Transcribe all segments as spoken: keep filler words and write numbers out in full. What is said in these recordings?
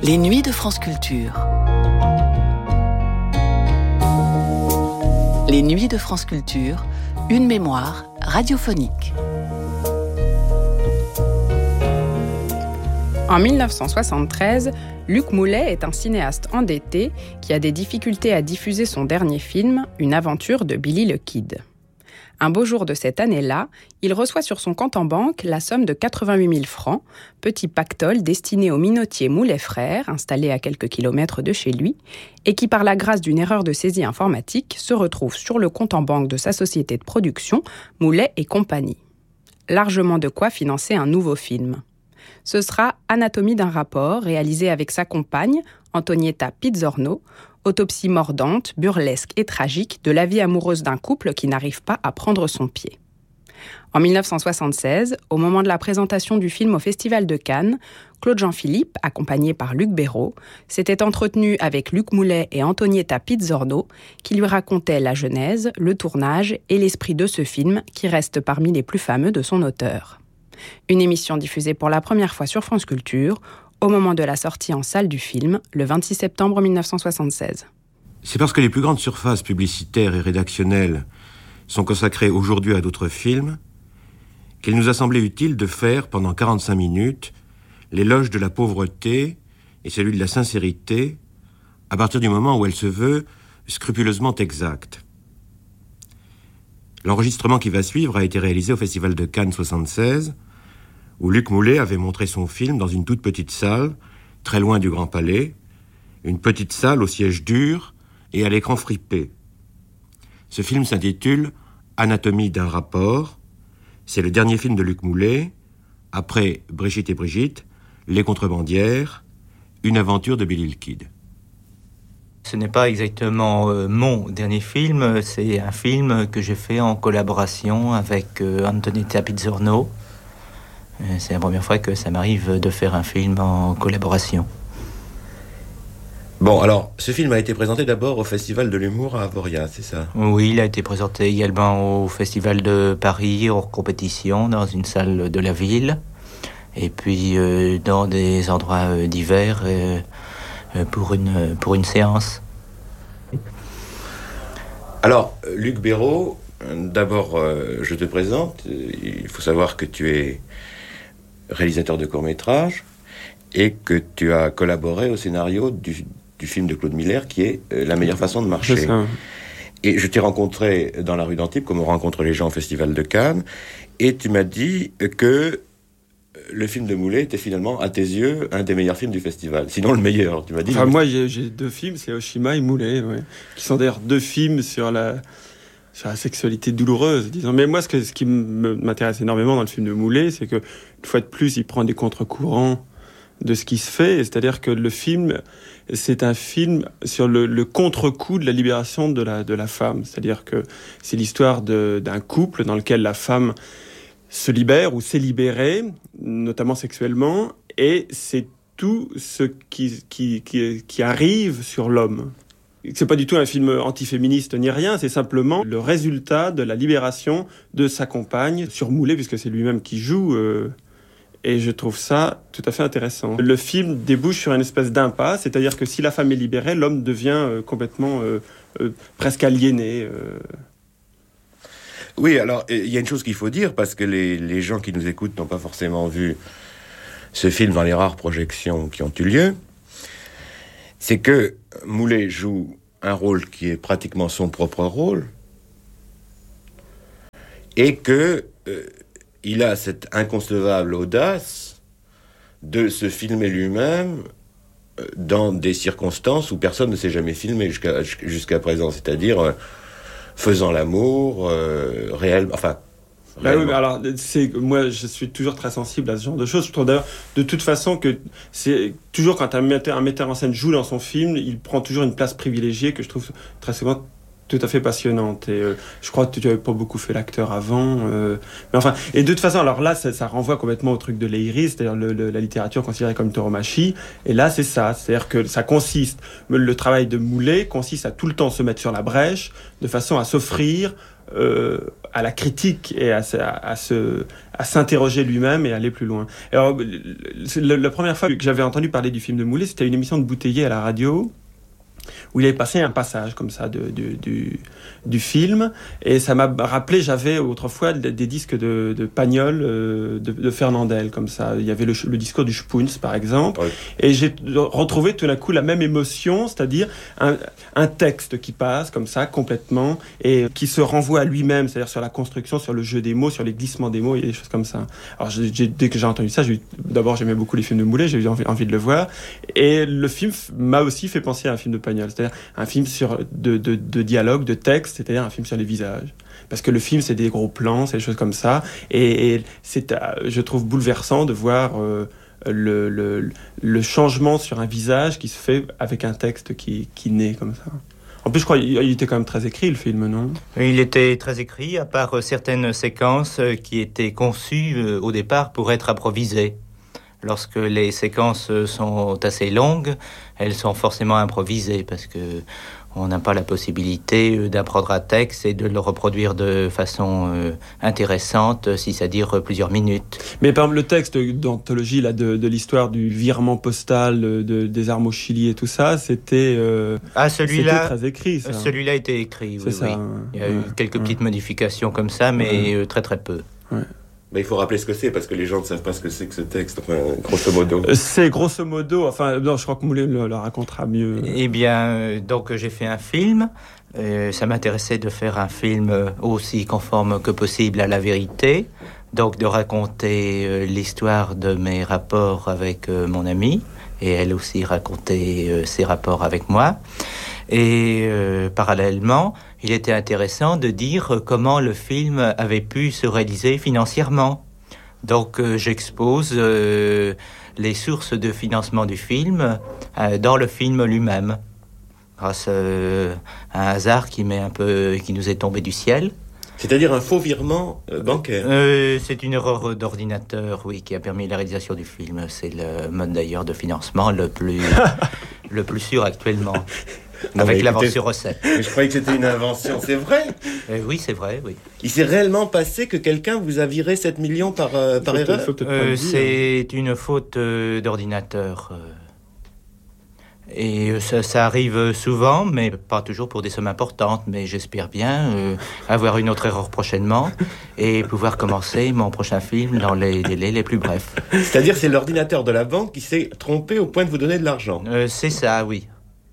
Les nuits de France Culture. Les nuits de France Culture, une mémoire radiophonique. En dix-neuf cent soixante-treize, Luc Moulet est un cinéaste endetté qui a des difficultés à diffuser son dernier film, Une aventure de Billy le Kid. Un beau jour de cette année-là, il reçoit sur son compte en banque la somme de quatre-vingt-huit mille francs, petit pactole destiné au minotier Moulet Frères, installé à quelques kilomètres de chez lui, et qui, par la grâce d'une erreur de saisie informatique, se retrouve sur le compte en banque de sa société de production, Moulet et compagnie. Largement de quoi financer un nouveau film. Ce sera Anatomie d'un rapport, réalisé avec sa compagne, Antonietta Pizzorno, autopsie mordante, burlesque et tragique de la vie amoureuse d'un couple qui n'arrive pas à prendre son pied. En dix-neuf cent soixante-seize, au moment de la présentation du film au Festival de Cannes, Claude Jean-Philippe, accompagné par Luc Béraud, s'était entretenu avec Luc Moulet et Antonietta Pizzorno, qui lui racontaient la genèse, le tournage et l'esprit de ce film qui reste parmi les plus fameux de son auteur. Une émission diffusée pour la première fois sur France Culture, au moment de la sortie en salle du film, le vingt-six septembre dix-neuf cent soixante-seize. C'est parce que les plus grandes surfaces publicitaires et rédactionnelles sont consacrées aujourd'hui à d'autres films qu'il nous a semblé utile de faire pendant quarante-cinq minutes l'éloge de la pauvreté et celui de la sincérité à partir du moment où elle se veut scrupuleusement exacte. L'enregistrement qui va suivre a été réalisé au Festival de Cannes soixante-seize, où Luc Moulet avait montré son film dans une toute petite salle, très loin du Grand Palais, une petite salle au siège dur et à l'écran fripé. Ce film s'intitule « Anatomie d'un rapport ». C'est le dernier film de Luc Moulet, après Brigitte et Brigitte, Les Contrebandières, Une aventure de Billy le Kid. Ce n'est pas exactement euh, mon dernier film, c'est un film que j'ai fait en collaboration avec euh, Antonietta Pizzorno. C'est la première fois que ça m'arrive de faire un film en collaboration. Bon, alors, ce film a été présenté d'abord au Festival de l'humour à Avoria, c'est ça ? Oui, il a été présenté également au Festival de Paris, hors compétition, dans une salle de la ville. Et puis euh, dans des endroits euh, divers euh, pour, une, pour une séance. Alors, Luc Béraud, d'abord, euh, je te présente. Il faut savoir que tu es réalisateur de court-métrage et que tu as collaboré au scénario du, du film de Claude Miller qui est euh, La meilleure façon de marcher. C'est ça. Et je t'ai rencontré dans la rue d'Antibes, comme on rencontre les gens au Festival de Cannes, et tu m'as dit que le film de Moulet était finalement, à tes yeux, un des meilleurs films du festival. Sinon, le meilleur, tu m'as dit. Enfin, moi, j'ai, j'ai deux films, c'est Oshima et Moulet, ouais, qui sont d'ailleurs deux films sur la... sur la sexualité douloureuse, disons. Mais moi, ce, que, ce qui m'intéresse énormément dans le film de Moulet, c'est que, une fois de plus, il prend des contre-courants de ce qui se fait. C'est-à-dire que le film, c'est un film sur le, le contre-coup de la libération de la, de la femme. C'est-à-dire que c'est l'histoire de, d'un couple dans lequel la femme se libère ou s'est libérée, notamment sexuellement, et c'est tout ce qui, qui, qui, qui arrive sur l'homme. C'est pas du tout un film antiféministe ni rien, c'est simplement le résultat de la libération de sa compagne sur Moulet, puisque c'est lui-même qui joue, euh, et je trouve ça tout à fait intéressant. Le film débouche sur une espèce d'impasse, c'est-à-dire que si la femme est libérée, l'homme devient euh, complètement euh, euh, presque aliéné. Euh. Oui, alors, il y a une chose qu'il faut dire, parce que les, les gens qui nous écoutent n'ont pas forcément vu ce film dans les rares projections qui ont eu lieu. C'est que Moulet joue un rôle qui est pratiquement son propre rôle et que euh, il a cette inconcevable audace de se filmer lui-même euh, dans des circonstances où personne ne s'est jamais filmé jusqu'à, jusqu'à présent, c'est-à-dire euh, faisant l'amour euh, réel, enfin. Bah oui, alors c'est, moi je suis toujours très sensible à ce genre de choses. Je trouve d'ailleurs de toute façon que c'est toujours quand un metteur, un metteur en scène joue dans son film, il prend toujours une place privilégiée que je trouve très souvent tout à fait passionnante. Et euh, je crois que tu n'avais pas beaucoup fait l'acteur avant. Euh, mais enfin, et de toute façon, alors là, ça, ça renvoie complètement au truc de Leiris, c'est-à-dire le, le, la littérature considérée comme tauromachie. Et là, c'est ça, c'est-à-dire que ça consiste, le travail de Moulet consiste à tout le temps se mettre sur la brèche, de façon à s'offrir. Euh, à la critique et à, à, à, se, à s'interroger lui-même et aller plus loin. Alors, le, la première fois que j'avais entendu parler du film de Moulet, c'était une émission de Bouteiller à la radio, où il avait passé un passage comme ça de, de, du, du film, et ça m'a rappelé, j'avais autrefois des, des disques de, de Pagnol, euh, de, de Fernandel, comme ça. Il y avait le, le discours du Spoons, par exemple, oui. Et j'ai retrouvé tout d'un coup la même émotion, c'est-à-dire un, un texte qui passe comme ça, complètement, et qui se renvoie à lui-même, c'est-à-dire sur la construction, sur le jeu des mots, sur les glissements des mots, et des choses comme ça. Alors, j'ai, j'ai, dès que j'ai entendu ça, j'ai eu, d'abord, j'aimais beaucoup les films de Moulet, j'ai eu envie, envie de le voir, et le film m'a aussi fait penser à un film de Pagnol, c'est-à-dire un film sur de, de, de dialogue, de texte, c'est-à-dire un film sur les visages. Parce que le film, c'est des gros plans, c'est des choses comme ça, et, et c'est, je trouve bouleversant de voir euh, le, le, le changement sur un visage qui se fait avec un texte qui, qui naît comme ça. En plus, je crois qu'il était quand même très écrit, le film, non ? Il était très écrit, à part certaines séquences qui étaient conçues au départ pour être improvisées. Lorsque les séquences sont assez longues, elles sont forcément improvisées parce que on n'a pas la possibilité d'apprendre un texte et de le reproduire de façon euh, intéressante, si ça dure plusieurs minutes. Mais par exemple, le texte d'anthologie là, de, de l'histoire du virement postal de, des armes au Chili et tout ça, c'était, euh, ah, celui-là, c'était très écrit. Ça. Celui-là a été écrit, oui. C'est ça, oui. Hein. Il y a ouais, eu quelques ouais. petites modifications comme ça, mais ouais. très très peu. Ouais. Mais il faut rappeler ce que c'est, parce que les gens ne savent pas ce que c'est que ce texte, enfin, grosso modo. C'est grosso modo, enfin, non, je crois que Moulet le, le racontera mieux. Eh bien, euh, donc j'ai fait un film. Euh, ça m'intéressait de faire un film aussi conforme que possible à la vérité. Donc de raconter euh, l'histoire de mes rapports avec euh, mon amie. Et elle aussi racontait euh, ses rapports avec moi. Et euh, parallèlement, il était intéressant de dire comment le film avait pu se réaliser financièrement. Donc euh, j'expose euh, les sources de financement du film euh, dans le film lui-même, grâce euh, à un hasard qui, m'est un peu, qui nous est tombé du ciel. C'est-à-dire un faux virement euh, bancaire. Euh, c'est une erreur d'ordinateur, oui, qui a permis la réalisation du film. C'est le mode d'ailleurs de financement le plus, le plus sûr actuellement. Non, avec l'avance sur recette. Mais je croyais que c'était une invention, c'est vrai euh, Oui, c'est vrai, oui. Il s'est réellement passé que quelqu'un vous a viré sept millions par, euh, par erreur euh, C'est une faute euh, d'ordinateur. Euh. Et ça, ça arrive souvent, mais pas toujours pour des sommes importantes. Mais j'espère bien euh, avoir une autre erreur prochainement et pouvoir commencer mon prochain film dans les délais les plus brefs. C'est-à-dire c'est l'ordinateur de la banque qui s'est trompé au point de vous donner de l'argent. euh, C'est ça, oui.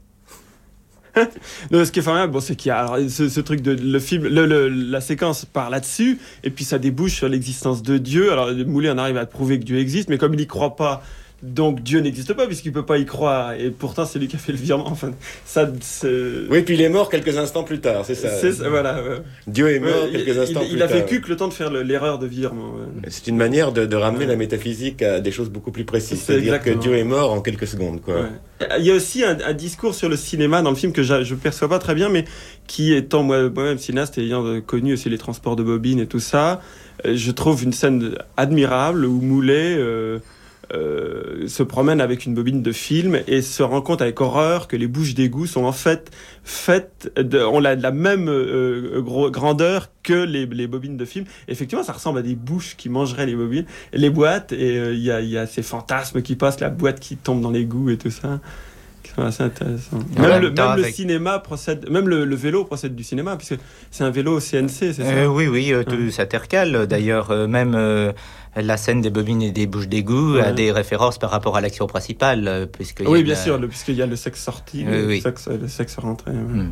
Non, ce qui est formidable, bon, c'est qu'il y a alors, ce, ce truc de le film, le, le, la séquence part là-dessus, et puis ça débouche sur l'existence de Dieu. Alors Moulet en arrive à prouver que Dieu existe, mais comme il n'y croit pas, donc Dieu n'existe pas puisqu'il peut pas y croire. Et pourtant c'est lui qui a fait le virement. Enfin, ça. C'est... Oui, puis il est mort quelques instants plus tard, c'est ça. C'est ça, voilà. Ouais. Dieu est mort ouais, quelques il, instants il, plus il a tard. vécu que le temps de faire le, l'erreur de virement. Ouais. C'est une manière de, de ramener ouais. la métaphysique à des choses beaucoup plus précises. C'est C'est-à-dire exactement. que Dieu est mort en quelques secondes, quoi. Ouais. Il y a aussi un, un discours sur le cinéma dans le film que je ne perçois pas très bien, mais qui étant moi, moi-même cinéaste et ayant connu aussi les transports de bobines et tout ça, je trouve une scène admirable où Moulet euh, euh, se promène avec une bobine de film et se rend compte avec horreur que les bouches d'égout sont en fait faites, de, on a de la même euh, gros, grandeur que les, les bobines de film. Effectivement, ça ressemble à des bouches qui mangeraient les bobines, les boîtes, et il euh, y, a, y a ces fantasmes qui passent, la boîte qui tombe dans l'égout et tout ça. C'est assez intéressant. Même, même le, même avec... le cinéma procède, même le, le vélo procède du cinéma, puisque c'est un vélo C N C, c'est ça euh, Oui, oui, euh, tout ouais. s'intercale. D'ailleurs, euh, même euh, la scène des bobines et des bouches d'égout ouais. a des références par rapport à l'action principale. Euh, puisque oui, y a bien la... sûr, le, puisqu'il y a le sexe sorti, euh, le, oui. sexe, le sexe rentré. Ouais. Mm.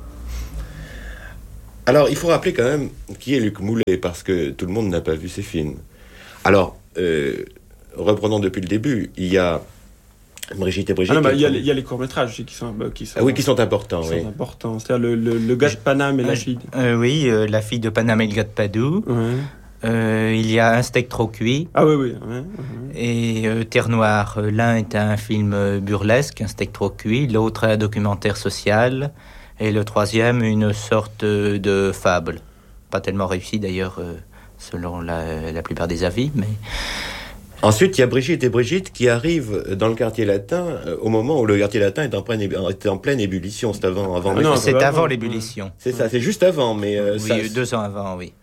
Alors, il faut rappeler quand même qui est Luc Moulet, parce que tout le monde n'a pas vu ses films. Alors, euh, reprenons depuis le début, il y a Brigitte et Brigitte. Ah non, bah, il, y a, il y a les courts-métrages qui sont, bah, qui sont, ah oui, qui sont importants. Qui oui. sont importants. C'est-à-dire le, le, le gars de Paname et euh, la fille. Euh, oui, euh, la fille de Paname et le gars de Padoue. Ouais. Euh, il y a Un steak trop cuit. Ah oui, oui. Ouais, ouais. Et euh, Terre Noire. L'un est un film burlesque, Un steak trop cuit. L'autre un documentaire social. Et le troisième, une sorte de fable. Pas tellement réussi d'ailleurs, euh, selon la, la plupart des avis, mais... Ensuite, il y a Brigitte et Brigitte qui arrivent dans le quartier latin euh, au moment où le quartier latin est en pleine, est en pleine ébullition. C'est avant, avant. Ah non, c'est avant, avant l'ébullition. C'est ça, c'est juste avant, mais euh, oui, ça, deux ans avant, oui.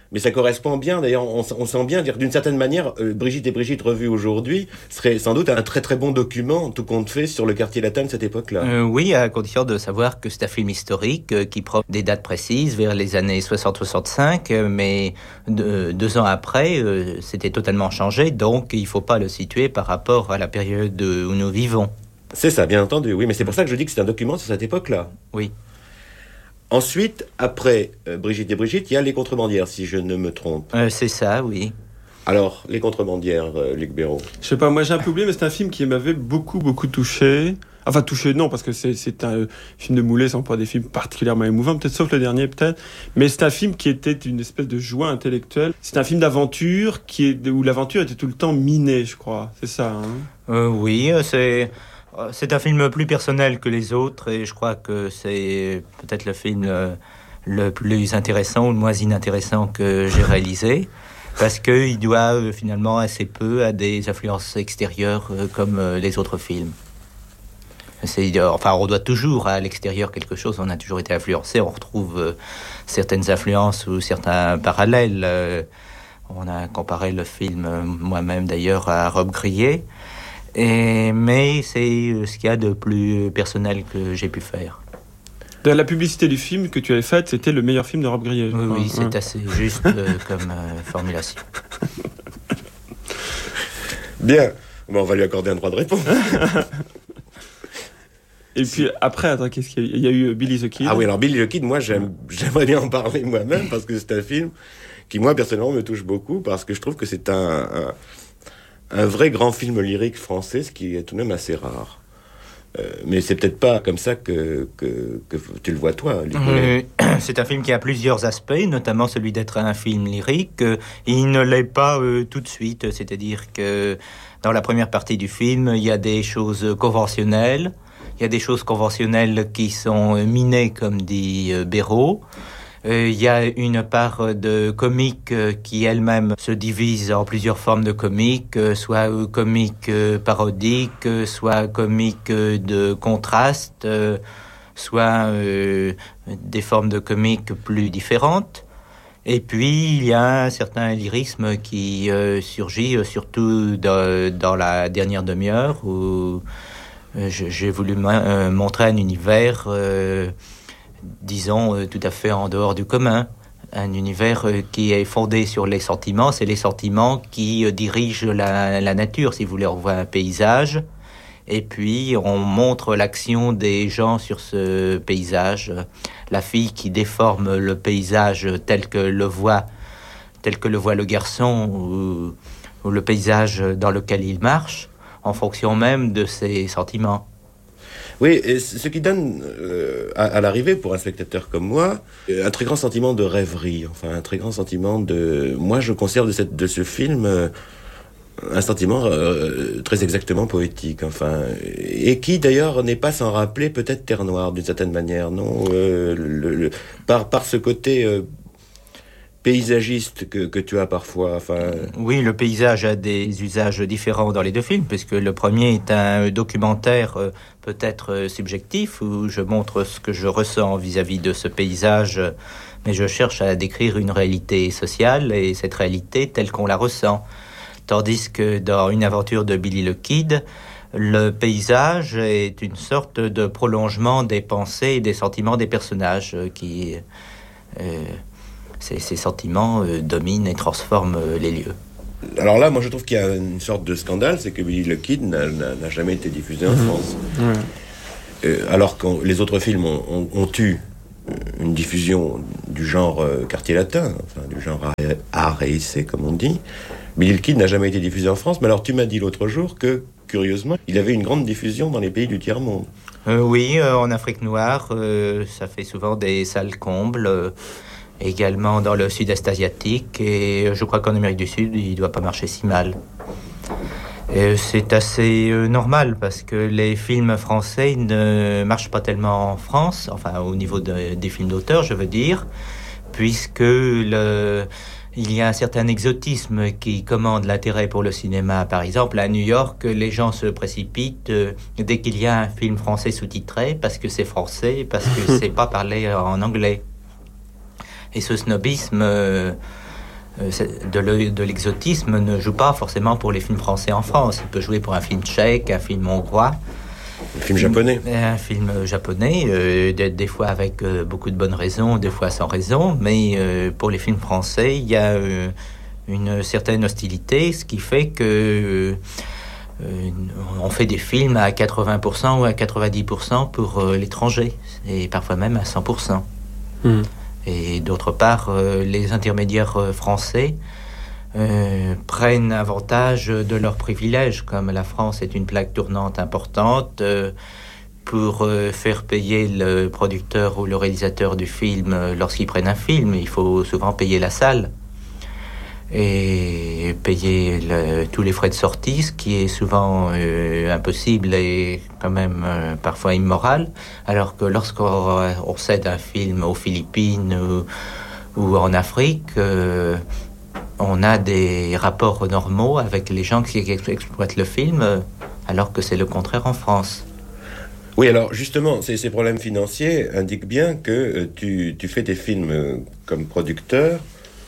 Mais ça correspond bien, d'ailleurs, on, on sent bien, dire d'une certaine manière, euh, Brigitte et Brigitte revue aujourd'hui serait sans doute un très très bon document, tout compte fait, sur le quartier latin de cette époque-là. Euh, oui, à condition de savoir que c'est un film historique euh, qui prend des dates précises vers les années soixante soixante-cinq, euh, mais de, deux ans après, euh, c'était totalement changé, donc il ne faut pas le situer par rapport à la période où nous vivons. C'est ça, bien entendu, oui, mais c'est pour ça que je dis que c'est un document sur cette époque-là. Oui. Ensuite, après euh, Brigitte et Brigitte, il y a Les Contrebandières, si je ne me trompe. Euh, c'est ça, oui. Alors, Les Contrebandières, euh, Luc Béraud. Je sais pas, moi j'ai un peu oublié, mais c'est un film qui m'avait beaucoup, beaucoup touché. Enfin, touché, non, parce que c'est, c'est un euh, film de Moulet, c'est pas des films particulièrement émouvants, peut-être, sauf le dernier, peut-être. Mais c'est un film qui était une espèce de joie intellectuelle. C'est un film d'aventure qui est, où l'aventure était tout le temps minée, je crois. C'est ça, hein. Euh, oui, c'est... C'est un film plus personnel que les autres et je crois que c'est peut-être le film le, le plus intéressant ou le moins inintéressant que j'ai réalisé parce qu'il doit euh, finalement assez peu à des influences extérieures euh, comme euh, les autres films. C'est, euh, enfin, on doit toujours à l'extérieur quelque chose, on a toujours été influencé, on retrouve euh, certaines influences ou certains parallèles. Euh, on a comparé le film, euh, moi-même d'ailleurs, à Rob Grillet. Et, mais c'est ce qu'il y a de plus personnel que j'ai pu faire. La publicité du film que tu avais faite, c'était le meilleur film de Rob Grillet. Oui, oui, c'est ouais. assez juste euh, comme euh, formulation. Bien, bon, on va lui accorder un droit de réponse. Et puis après, attends, qu'est-ce qu'il y a eu ? Il y a eu Billy the Kid. Ah oui, alors Billy the Kid, moi j'aime, j'aimerais bien en parler moi-même parce que c'est un film qui, moi, personnellement, me touche beaucoup parce que je trouve que c'est un... un Un vrai grand film lyrique français, ce qui est tout de même assez rare. Euh, mais c'est peut-être pas comme ça que, que, que tu le vois, toi, Luc Moulet. Euh, c'est un film qui a plusieurs aspects, notamment celui d'être un film lyrique. Euh, il ne l'est pas euh, tout de suite, c'est-à-dire que dans la première partie du film, il y a des choses conventionnelles. Il y a des choses conventionnelles qui sont minées, comme dit euh, Béraud. Il euh, y a une part de comique euh, qui elle-même se divise en plusieurs formes de comique, euh, soit euh, comique euh, parodique, euh, soit comique euh, de contraste, euh, soit euh, des formes de comique plus différentes. Et puis, il y a un certain lyrisme qui euh, surgit, euh, surtout dans, dans la dernière demi-heure, où euh, j'ai voulu m- euh, montrer un univers... Euh, disons, euh, tout à fait en dehors du commun. Un univers euh, qui est fondé sur les sentiments. C'est les sentiments qui euh, dirigent la, la nature. Si vous voulez, on voit un paysage. Et puis, on montre l'action des gens sur ce paysage. La fille qui déforme le paysage tel que le voit, tel que le voit le garçon ou, ou le paysage dans lequel il marche, en fonction même de ses sentiments. Oui, et ce qui donne euh, à, à l'arrivée, pour un spectateur comme moi, un très grand sentiment de rêverie, enfin un très grand sentiment de... Moi, je conserve de, cette, de ce film euh, un sentiment euh, très exactement poétique, enfin, et qui d'ailleurs n'est pas sans rappeler peut-être Terre Noire, d'une certaine manière, non euh, le, le, par, par ce côté... Euh, paysagiste que, que tu as parfois. Enfin... Oui, le paysage a des usages différents dans les deux films, puisque le premier est un documentaire euh, peut-être euh, subjectif, où je montre ce que je ressens vis-à-vis de ce paysage, mais je cherche à décrire une réalité sociale, et cette réalité telle qu'on la ressent. Tandis que dans Une aventure de Billy le Kid, le paysage est une sorte de prolongement des pensées et des sentiments des personnages euh, qui... Euh, Ces, ces sentiments euh, dominent et transforment euh, les lieux. Alors là, moi je trouve qu'il y a une sorte de scandale, c'est que Billy the Kid n'a, n'a, n'a jamais été diffusé en mmh. France. Mmh. Euh, alors que les autres films ont, ont, ont eu une diffusion du genre euh, quartier latin, enfin du genre art et essai, comme on dit. Billy the Kid n'a jamais été diffusé en France, mais alors tu m'as dit l'autre jour que, curieusement, il avait une grande diffusion dans les pays du tiers-monde. Euh, oui, euh, en Afrique noire, euh, ça fait souvent des salles combles. Euh, également dans le sud-est asiatique, et je crois qu'en Amérique du Sud, il ne doit pas marcher si mal. Et c'est assez euh, normal, parce que les films français ne marchent pas tellement en France, enfin au niveau de, des films d'auteur, je veux dire, puisque le, il y a un certain exotisme qui commande l'intérêt pour le cinéma. Par exemple, à New York, les gens se précipitent euh, dès qu'il y a un film français sous-titré, parce que c'est français, parce que c'est pas parlé en anglais. Et ce snobisme euh, de, de l'exotisme ne joue pas forcément pour les films français en France. Il peut jouer pour un film tchèque, un film hongrois. Un film japonais. Un film japonais, euh, des, des fois avec euh, beaucoup de bonnes raisons, des fois sans raison. Mais euh, pour les films français, il y a euh, une certaine hostilité, ce qui fait que euh, on fait des films à quatre-vingts pour cent ou à quatre-vingt-dix pour cent pour euh, l'étranger, et parfois même à cent pour cent. Mmh. Et d'autre part, euh, les intermédiaires euh, français euh, prennent avantage de leurs privilèges, comme la France est une plaque tournante importante, euh, pour euh, faire payer le producteur ou le réalisateur du film euh, lorsqu'ils prennent un film. Il faut souvent payer la salle et payer le, tous les frais de sortie, ce qui est souvent euh, impossible et quand même euh, parfois immoral, alors que lorsqu'on on cède un film aux Philippines ou, ou en Afrique, euh, on a des rapports normaux avec les gens qui exploitent le film, euh, alors que c'est le contraire en France. Oui, alors justement, ces, ces problèmes financiers indiquent bien que euh, tu, tu fais des films euh, comme producteur,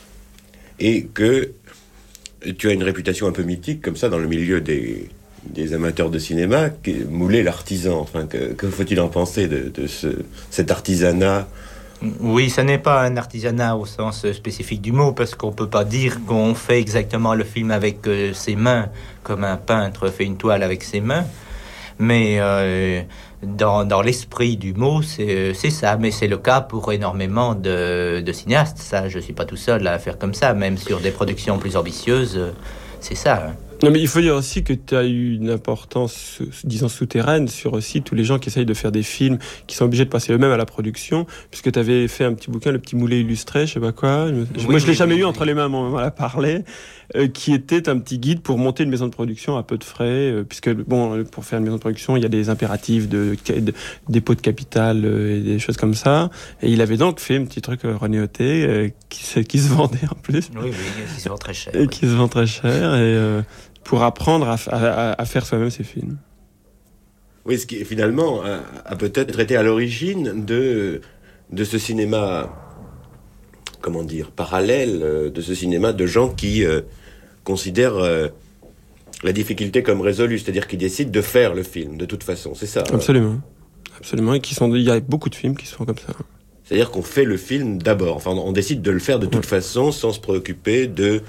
et que tu as une réputation un peu mythique, comme ça, dans le milieu des, des amateurs de cinéma, Moulet l'artisan. Enfin, que, que faut-il en penser de, de ce, cet artisanat ? Oui, ça n'est pas un artisanat au sens spécifique du mot, parce qu'on ne peut pas dire qu'on fait exactement le film avec euh, ses mains, comme un peintre fait une toile avec ses mains. Mais euh, dans, dans l'esprit du mot, c'est, c'est ça. Mais c'est le cas pour énormément de, de cinéastes. Ça, je ne suis pas tout seul à faire comme ça. Même sur des productions plus ambitieuses, c'est ça. Non, mais il faut dire aussi que tu as eu une importance, disons, souterraine sur aussi tous les gens qui essayent de faire des films, qui sont obligés de passer eux-mêmes à la production, puisque tu avais fait un petit bouquin, Le Petit Moulet illustré, je sais pas quoi. Oui, Moi, je l'ai oui, jamais oui, eu oui. entre les mains, à un moment à parler, euh, qui était un petit guide pour monter une maison de production à peu de frais, euh, puisque, bon, pour faire une maison de production, il y a des impératifs de, de, de dépôt de capital euh, et des choses comme ça. Et il avait donc fait un petit truc euh, René Hauté, euh, qui, se, qui se vendait en plus. Oui, oui, qui se vend très cher. Et oui. qui se vend très cher, et... Euh, pour apprendre à, à, à faire soi-même ses films. Oui, ce qui finalement a, a peut-être été à l'origine de, de ce cinéma, comment dire, parallèle, de ce cinéma de gens qui euh, considèrent euh, la difficulté comme résolue, c'est-à-dire qui décident de faire le film, de toute façon, c'est ça. Absolument, hein. Absolument, et qui sont, il y a beaucoup de films qui sont comme ça. C'est-à-dire qu'on fait le film d'abord, enfin on décide de le faire de toute ouais. façon, sans se préoccuper de...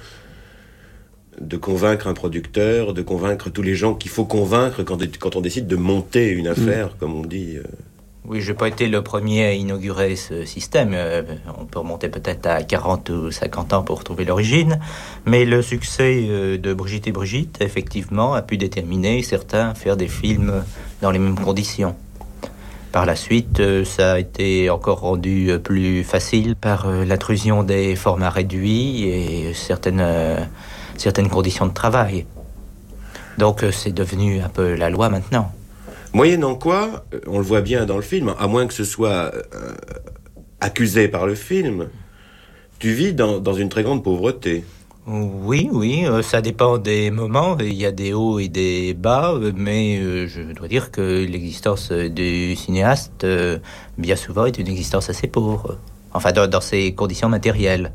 de convaincre un producteur, de convaincre tous les gens qu'il faut convaincre quand, quand on décide de monter une affaire, mmh. comme on dit. Oui, je n'ai pas été le premier à inaugurer ce système. Euh, on peut remonter peut-être à quarante ou cinquante ans pour retrouver l'origine. Mais le succès euh, de Brigitte et Brigitte, effectivement, a pu déterminer certains à faire des films dans les mêmes conditions. Par la suite, euh, ça a été encore rendu euh, plus facile par euh, l'intrusion des formats réduits et certaines... Euh, certaines conditions de travail. Donc c'est devenu un peu la loi maintenant. Moyennant quoi, on le voit bien dans le film, à moins que ce soit euh, accusé par le film, tu vis dans, dans une très grande pauvreté. Oui, oui, euh, ça dépend des moments. Il y a des hauts et des bas, mais euh, je dois dire que l'existence du cinéaste, euh, bien souvent, est une existence assez pauvre. Enfin, dans, dans ses conditions matérielles.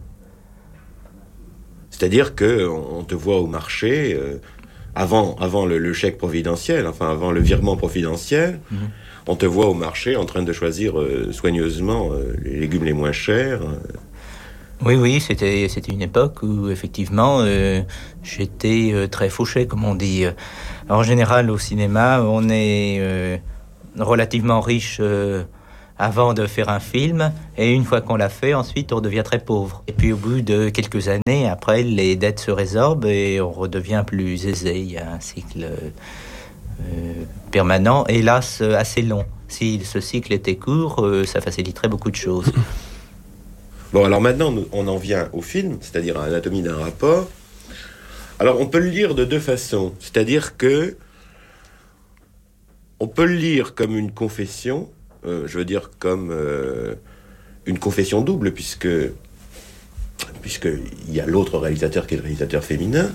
C'est-à-dire qu'on te voit au marché, euh, avant, avant le, le chèque providentiel, enfin avant le virement providentiel, mmh. on te voit au marché en train de choisir euh, soigneusement euh, les légumes les moins chers. Euh. Oui, oui, c'était, c'était une époque où effectivement euh, j'étais euh, très fauché, comme on dit. En général, au cinéma, on est euh, relativement riche... Euh, avant de faire un film, et une fois qu'on l'a fait, ensuite on devient très pauvre. Et puis au bout de quelques années, après, les dettes se résorbent et on redevient plus aisé. Il y a un cycle euh, permanent, hélas assez long. Si ce cycle était court, euh, ça faciliterait beaucoup de choses. Bon, alors maintenant, on en vient au film, c'est-à-dire à Anatomie d'un rapport. Alors on peut le lire de deux façons, c'est-à-dire que on peut le lire comme une confession, Euh, je veux dire comme euh, une confession double, puisque puisqu'il y a l'autre réalisateur qui est le réalisateur féminin.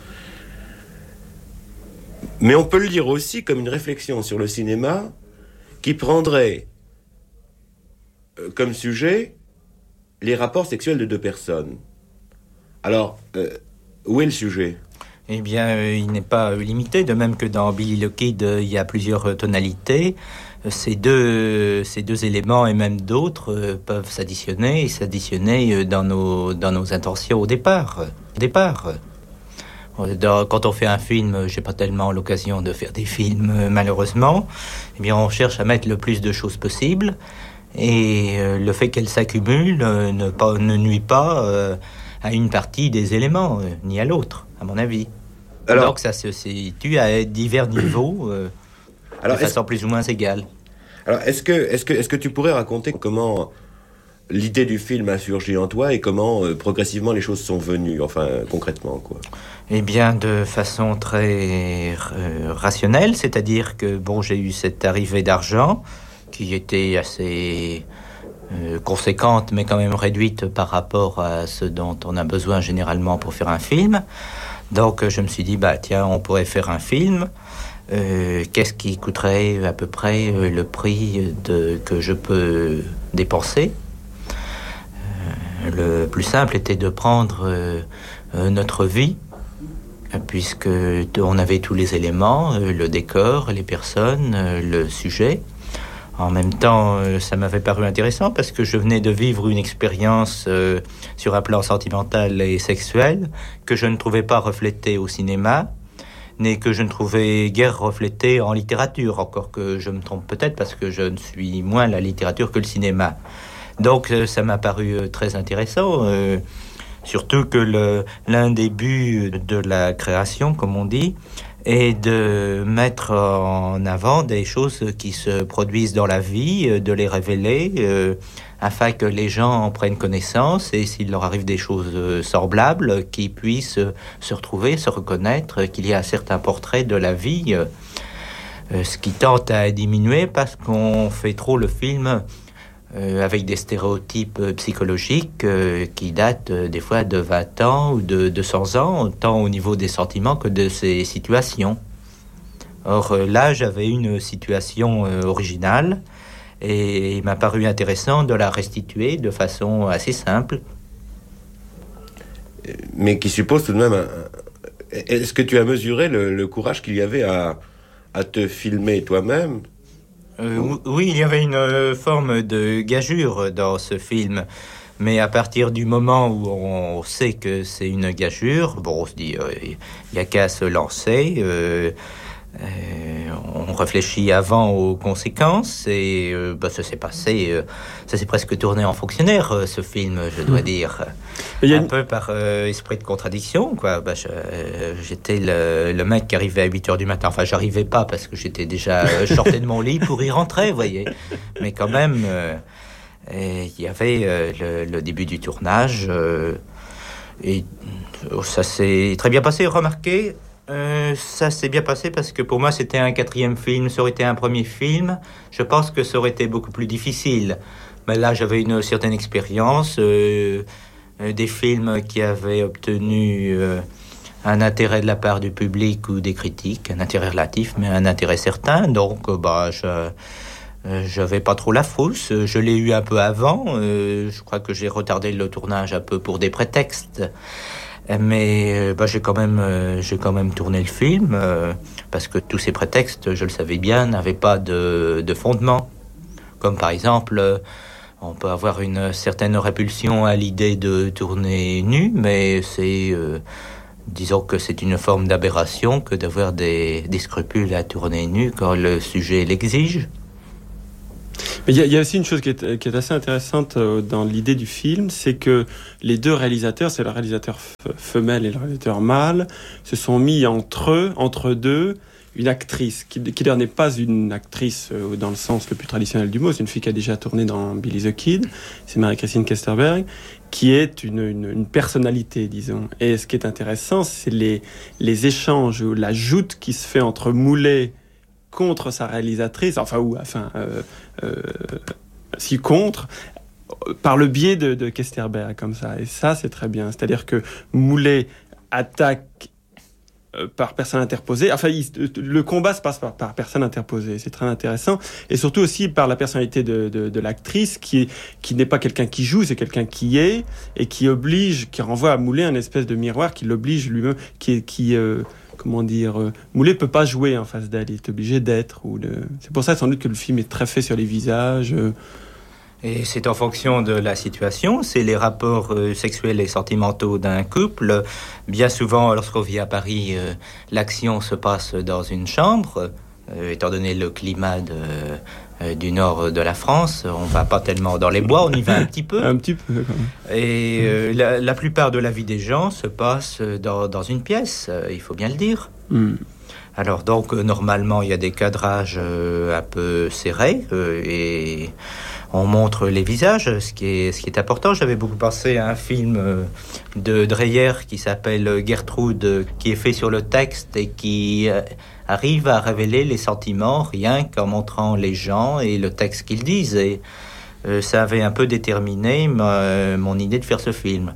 Mais on peut le lire aussi comme une réflexion sur le cinéma qui prendrait euh, comme sujet les rapports sexuels de deux personnes. Alors, euh, où est le sujet ? Eh bien, euh, il n'est pas euh, limité, de même que dans Billy the Kid, euh, il y a plusieurs euh, tonalités. Euh, ces, deux, ces deux éléments, et même d'autres, euh, peuvent s'additionner et s'additionner euh, dans, nos, dans nos intentions au départ. Euh, au départ. Euh, dans, quand on fait un film, euh, j'ai pas tellement l'occasion de faire des films, euh, malheureusement. Eh bien, on cherche à mettre le plus de choses possible. Et euh, le fait qu'elles s'accumulent euh, ne, pas, ne nuit pas euh, à une partie des éléments, euh, ni à l'autre, à mon avis. Alors, donc ça se situe à divers niveaux, euh, alors, de façon plus ou moins égale. Alors, est-ce que, est-ce que, est-ce que tu pourrais raconter comment l'idée du film a surgi en toi et comment euh, progressivement les choses sont venues, enfin concrètement, quoi ? Eh bien, de façon très euh, rationnelle, c'est-à-dire que bon, j'ai eu cette arrivée d'argent qui était assez euh, conséquente, mais quand même réduite par rapport à ce dont on a besoin généralement pour faire un film. Donc je me suis dit, bah tiens, on pourrait faire un film. Euh, qu'est-ce qui coûterait à peu près euh, le prix de, que je peux dépenser ? euh, Le plus simple était de prendre euh, euh, notre vie, puisque on avait tous les éléments, euh, le décor, les personnes, euh, le sujet. En même temps, euh, ça m'avait paru intéressant parce que je venais de vivre une expérience euh, sur un plan sentimental et sexuel que je ne trouvais pas reflétée au cinéma, ni que je ne trouvais guère reflétée en littérature, encore que je me trompe peut-être parce que je ne suis moins la littérature que le cinéma. Donc euh, ça m'a paru euh, très intéressant, euh, surtout que le, l'un des buts de la création, comme on dit, et de mettre en avant des choses qui se produisent dans la vie, de les révéler, euh, afin que les gens en prennent connaissance et s'il leur arrive des choses semblables, qu'ils puissent se retrouver, se reconnaître, qu'il y a un certain portrait de la vie, euh, ce qui tente à diminuer parce qu'on fait trop le film euh, avec des stéréotypes psychologiques euh, qui datent euh, des fois de vingt ans ou de deux cents ans, tant au niveau des sentiments que de ces situations. Or euh, là, j'avais une situation euh, originale et il m'a paru intéressant de la restituer de façon assez simple. Mais qui suppose tout de même... Un... Est-ce que tu as mesuré le, le courage qu'il y avait à, à te filmer toi-même ? Euh, oui, il y avait une euh, forme de gageure dans ce film. Mais à partir du moment où on sait que c'est une gageure, bon, on se dit, il euh, n'y a qu'à se lancer. Euh, euh, on réfléchit avant aux conséquences. Et euh, bah, ça s'est passé, euh, ça s'est presque tourné en fonctionnaire, euh, ce film, je dois dire. Un une... peu par euh, esprit de contradiction, quoi. Bah, je, euh, j'étais le, le mec qui arrivait à huit heures du matin. Enfin, j'arrivais pas parce que j'étais déjà euh, sorti de mon lit pour y rentrer, vous voyez. Mais quand même, euh, il y avait euh, le, le début du tournage. Euh, et ça s'est très bien passé, remarquez. Euh, ça s'est bien passé parce que pour moi, c'était un quatrième film. Ça aurait été un premier film. Je pense que ça aurait été beaucoup plus difficile. Mais là, j'avais une certaine expérience. Euh, des films qui avaient obtenu euh, un intérêt de la part du public ou des critiques, un intérêt relatif, mais un intérêt certain. Donc, euh, bah, je euh, j'avais pas trop la frousse. Je l'ai eu un peu avant. Euh, je crois que j'ai retardé le tournage un peu pour des prétextes. Mais euh, bah, j'ai quand même, euh, j'ai quand même tourné le film euh, parce que tous ces prétextes, je le savais bien, n'avaient pas de, de fondement. Comme par exemple... Euh, On peut avoir une certaine répulsion à l'idée de tourner nu, mais c'est, euh, disons que c'est une forme d'aberration que d'avoir des, des scrupules à tourner nu quand le sujet l'exige. Mais il y, y a aussi une chose qui est, qui est assez intéressante dans l'idée du film, c'est que les deux réalisateurs, c'est le réalisateur f- femelle et le réalisateur mâle, se sont mis entre eux, entre deux, une actrice, qui, qui d'ailleurs n'est pas une actrice euh, dans le sens le plus traditionnel du mot, c'est une fille qui a déjà tourné dans Billy the Kid, c'est Marie-Christine Kesterberg, qui est une, une, une personnalité, disons. Et ce qui est intéressant, c'est les, les échanges, ou la joute qui se fait entre Moulet contre sa réalisatrice, enfin, ou, enfin, euh, euh, si contre, par le biais de, de Kesterberg, comme ça. Et ça, c'est très bien. C'est-à-dire que Moulet attaque euh, par personne interposée. Enfin, il, le combat se passe par, par personne interposée. C'est très intéressant. Et surtout aussi par la personnalité de, de, de l'actrice qui, est, qui n'est pas quelqu'un qui joue, c'est quelqu'un qui est et qui oblige, qui renvoie à Moulet un espèce de miroir qui l'oblige lui-même, qui, qui euh, comment dire, euh, Moulet peut pas jouer en face d'elle, il est obligé d'être. Ou de... C'est pour ça sans doute que le film est très fait sur les visages. Euh, Et c'est en fonction de la situation, c'est les rapports euh, sexuels et sentimentaux d'un couple. Bien souvent, lorsqu'on vit à Paris, euh, l'action se passe dans une chambre. Euh, étant donné le climat de, euh, du nord de la France, on va pas tellement dans les bois, on y va un petit peu. Un petit peu, quand même. Et euh, la, la plupart de la vie des gens se passe dans, dans une pièce, euh, il faut bien le dire. Mm. Alors donc, euh, normalement, il y a des cadrages euh, un peu serrés euh, et... on montre les visages, ce qui est, ce qui est important. J'avais beaucoup pensé à un film de Dreyer qui s'appelle Gertrude, qui est fait sur le texte et qui arrive à révéler les sentiments rien qu'en montrant les gens et le texte qu'ils disent. Et euh, ça avait un peu déterminé ma, mon idée de faire ce film.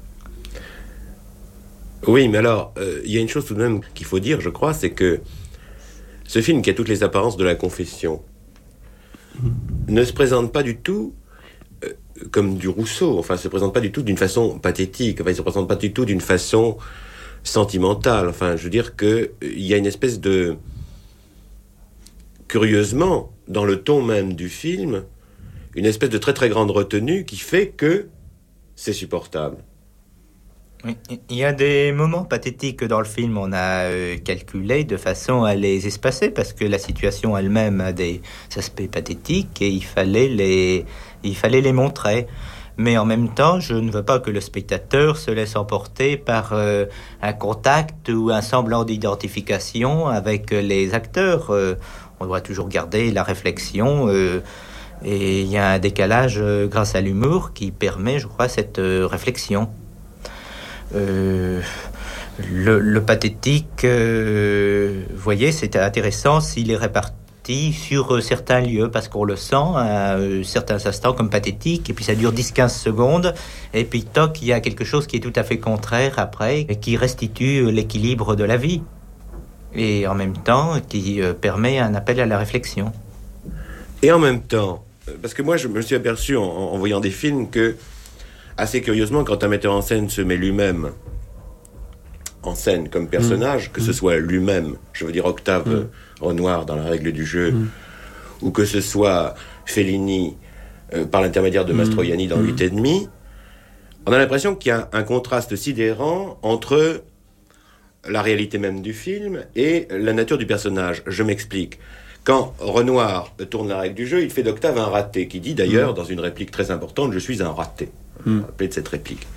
Oui, mais alors, il euh, y a une chose tout de même qu'il faut dire, je crois, c'est que ce film qui a toutes les apparences de la confession ne se présente pas du tout euh, comme du Rousseau, enfin, se présente pas du tout d'une façon pathétique, enfin, il se présente pas du tout d'une façon sentimentale, enfin, je veux dire que il y a une espèce de... Curieusement, dans le ton même du film, une espèce de très très grande retenue qui fait que c'est supportable. Il y a des moments pathétiques dans le film, on a euh, calculé de façon à les espacer parce que la situation elle-même a des aspects pathétiques et il fallait les, il fallait les montrer. Mais en même temps, je ne veux pas que le spectateur se laisse emporter par euh, un contact ou un semblant d'identification avec les acteurs. Euh, on doit toujours garder la réflexion euh, et il y a un décalage euh, grâce à l'humour qui permet, je crois, cette euh, réflexion. Euh, le, le pathétique, euh, vous voyez, c'est intéressant s'il est réparti sur euh, certains lieux, parce qu'on le sent à euh, certains instants comme pathétique, et puis ça dure dix à quinze secondes, et puis toc, il y a quelque chose qui est tout à fait contraire après, et qui restitue l'équilibre de la vie, et en même temps, qui euh, permet un appel à la réflexion. Et en même temps, parce que moi je me suis aperçu en, en voyant des films que assez curieusement, quand un metteur en scène se met lui-même en scène comme personnage, mmh. que ce soit lui-même, je veux dire Octave mmh. Renoir dans La règle du jeu, mmh. ou que ce soit Fellini euh, par l'intermédiaire de Mastroianni dans mmh. huit et demi, on a l'impression qu'il y a un contraste sidérant entre la réalité même du film et la nature du personnage. Je m'explique. Quand Renoir tourne La règle du jeu, il fait d'Octave un raté, qui dit d'ailleurs, mmh. dans une réplique très importante, « Je suis un raté ». Mmh. Rappelez de cette réplique.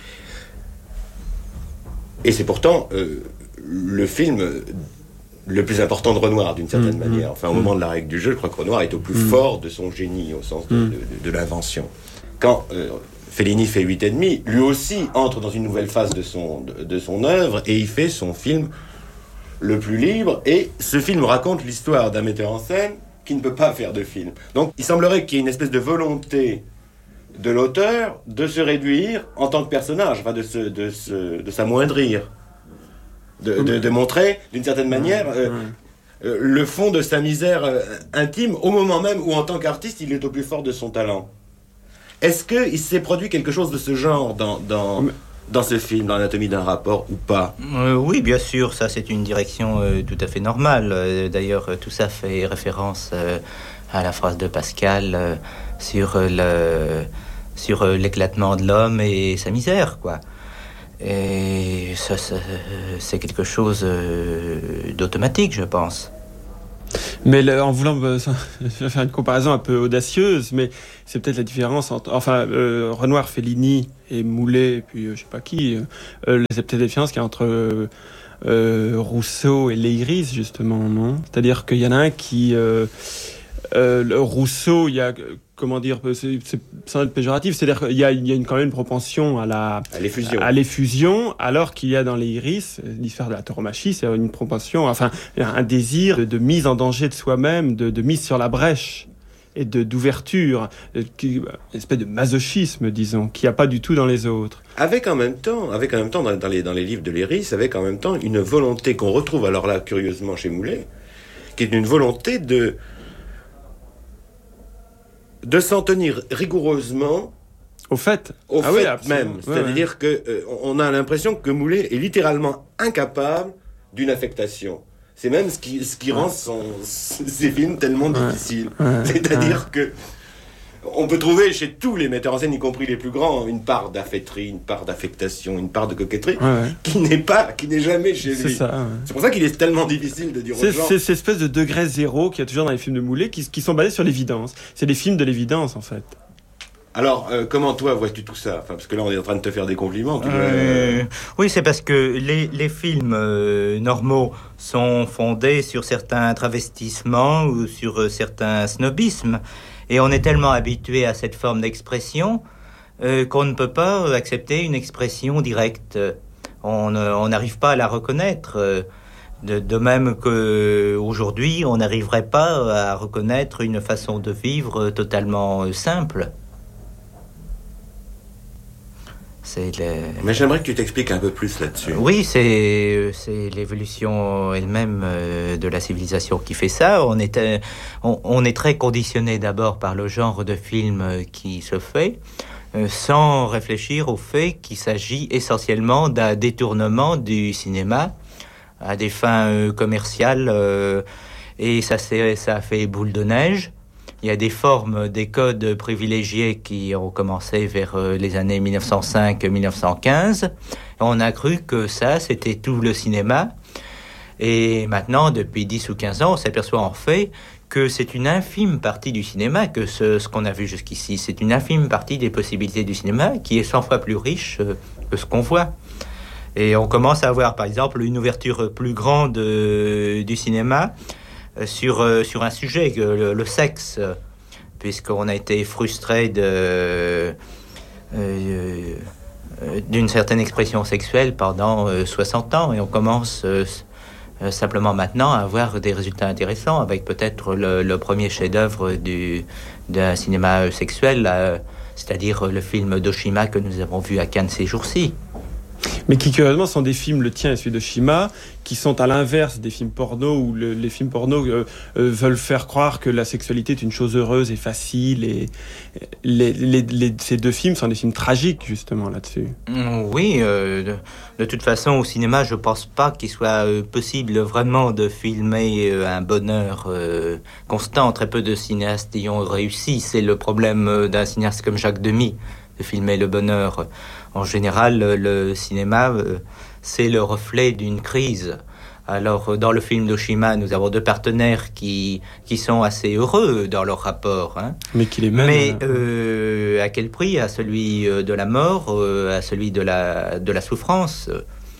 Et c'est pourtant euh, le film euh, le plus important de Renoir, d'une certaine mmh. manière. Enfin, au mmh. moment de La règle du jeu, je crois que Renoir est au plus mmh. fort de son génie, au sens de, mmh. de, de, de l'invention. Quand euh, Fellini fait huit et demi, lui aussi entre dans une nouvelle phase de son, de, de son œuvre, et il fait son film le plus libre, et ce film raconte l'histoire d'un metteur en scène qui ne peut pas faire de film. Donc, il semblerait qu'il y ait une espèce de volonté de l'auteur de se réduire en tant que personnage, enfin de, se, de, se, de s'amoindrir, de, de, de montrer d'une certaine manière euh, euh, le fond de sa misère euh, intime au moment même où en tant qu'artiste il est au plus fort de son talent. Est-ce qu'il s'est produit quelque chose de ce genre dans, dans, dans ce film, dans l'anatomie d'un rapport ou pas ? euh, Oui, bien sûr, ça c'est une direction euh, tout à fait normale. Euh, d'ailleurs, tout ça fait référence euh, à la phrase de Pascal euh, sur euh, le... sur euh, l'éclatement de l'homme et sa misère, quoi. Et ça, ça c'est quelque chose euh, d'automatique, je pense. Mais le, en voulant euh, faire une comparaison un peu audacieuse, mais c'est peut-être la différence entre... Enfin, euh, Renoir, Fellini et Moulet, et puis euh, je sais pas qui, euh, c'est peut-être la différence qu'il y a entre euh, euh, Rousseau et Leiris, justement, non ? C'est-à-dire qu'il y en a un qui... Euh, euh, le Rousseau, il y a... Comment dire, c'est, c'est sans être péjoratif, c'est-à-dire qu'il y a, il y a une, quand même une propension à la à l'effusion, à l'effusion, alors qu'il y a dans les iris, l'histoire de la tauromachie, c'est une propension, enfin un désir de, de mise en danger de soi-même, de, de mise sur la brèche. et de, d'ouverture, une espèce de masochisme, disons, qu'il n'y a pas du tout dans les autres. Avec en même temps, avec en même temps dans, dans, les, dans les livres de Léris, avec en même temps une volonté qu'on retrouve alors là, curieusement, chez Moulet, qui est une volonté de, de s'en tenir rigoureusement Au fait, au ah fait oui, même. ouais, C'est-à-dire ouais. que euh, on a l'impression que Moulet est littéralement incapable d'une affectation. C'est même ce qui, ce qui ouais. rend son, ses films tellement ouais. difficiles. Ouais. C'est-à-dire ouais. que on peut trouver chez tous les metteurs en scène, y compris les plus grands, une part d'affecterie, une part d'affectation, une part de coquetterie, ouais. qui n'est pas, qui n'est jamais chez c'est lui. Ça, ouais. C'est pour ça qu'il est tellement difficile de dire c'est, aux gens. C'est cette espèce de degré zéro qu'il y a toujours dans les films de Moulet, qui, qui sont basés sur l'évidence. C'est des films de l'évidence, en fait. Alors, euh, comment toi vois-tu tout ça ? Enfin, parce que là, on est en train de te faire des compliments. Tu euh, oui, c'est parce que les, les films euh, normaux sont fondés sur certains travestissements ou sur euh, certains snobismes. Et on est tellement habitué à cette forme d'expression euh, qu'on ne peut pas accepter une expression directe. On n'arrive pas à la reconnaître. De, de même qu'aujourd'hui, on n'arriverait pas à reconnaître une façon de vivre totalement simple. C'est le... Mais j'aimerais que tu t'expliques un peu plus là-dessus. Oui, c'est, c'est l'évolution elle-même de la civilisation qui fait ça. On est, on, on est très conditionné d'abord par le genre de film qui se fait, sans réfléchir au fait qu'il s'agit essentiellement d'un détournement du cinéma à des fins commerciales. Et ça, c'est, ça a fait boule de neige. Il y a des formes, des codes privilégiés qui ont commencé vers les années dix-neuf cent cinq à dix-neuf cent quinze. On a cru que ça, c'était tout le cinéma. Et maintenant, depuis dix ou quinze ans, on s'aperçoit en fait que c'est une infime partie du cinéma, que ce, ce qu'on a vu jusqu'ici, c'est une infime partie des possibilités du cinéma qui est cent fois plus riche que ce qu'on voit. Et on commence à avoir, par exemple, une ouverture plus grande euh, du cinéma Sur, euh, sur un sujet, le, le sexe, puisqu'on a été frustré de, euh, euh, d'une certaine expression sexuelle pendant euh, soixante ans, et on commence euh, euh, simplement maintenant à avoir des résultats intéressants, avec peut-être le, le premier chef-d'œuvre du, d'un cinéma sexuel, euh, c'est-à-dire le film d'Oshima que nous avons vu à Cannes ces jours-ci. Mais qui, curieusement, sont des films, le tien et celui d'Oshima, qui sont à l'inverse des films porno, où le, les films porno euh, euh, veulent faire croire que la sexualité est une chose heureuse et facile. Et les, les, les, ces deux films sont des films tragiques, justement, là-dessus. Oui, euh, de, de toute façon, au cinéma, je ne pense pas qu'il soit euh, possible vraiment de filmer euh, un bonheur euh, constant. Très peu de cinéastes y ont réussi. C'est le problème euh, d'un cinéaste comme Jacques Demy, de filmer le bonheur. En général, le cinéma, c'est le reflet d'une crise. Alors, dans le film d'Oshima, nous avons deux partenaires qui, qui sont assez heureux dans leur rapport. Hein. Mais qui les mènent... Mais euh, à quel prix ? À celui de la mort, à celui de la, de la souffrance.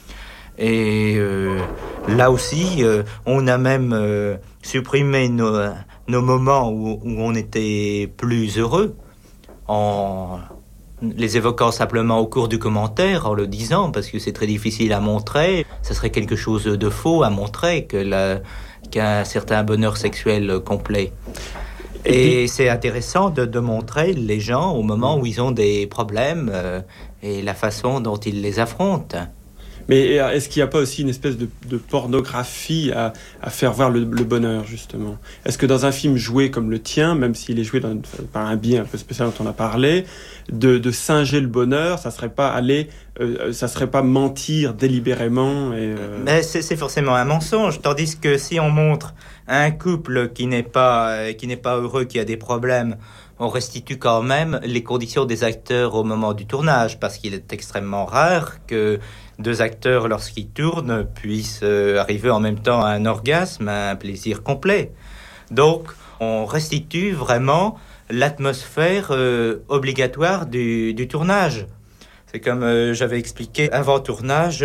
Et euh, là aussi, euh, on a même euh, supprimé nos, nos moments où, où on était plus heureux, en... les évoquant simplement au cours du commentaire, en le disant, parce que c'est très difficile à montrer. Ça serait quelque chose de faux à montrer que la, qu'un certain bonheur sexuel complet. Et, Et c'est intéressant de, de montrer les gens au moment où ils ont des problèmes euh, et la façon dont ils les affrontent. Mais est-ce qu'il n'y a pas aussi une espèce de, de pornographie à, à faire voir le, le bonheur, justement ? Est-ce que dans un film joué comme le tien, même s'il est joué dans, par un biais un peu spécial dont on a parlé, de, de singer le bonheur, ça serait pas aller, euh, ça serait pas mentir délibérément et euh... Mais c'est, c'est forcément un mensonge. Tandis que si on montre un couple qui n'est pas, qui n'est pas heureux, qui a des problèmes, on restitue quand même les conditions des acteurs au moment du tournage, parce qu'il est extrêmement rare que deux acteurs, lorsqu'ils tournent, puissent euh, arriver en même temps à un orgasme, à un plaisir complet. Donc, on restitue vraiment l'atmosphère euh, obligatoire du, du tournage. C'est comme euh, j'avais expliqué avant tournage,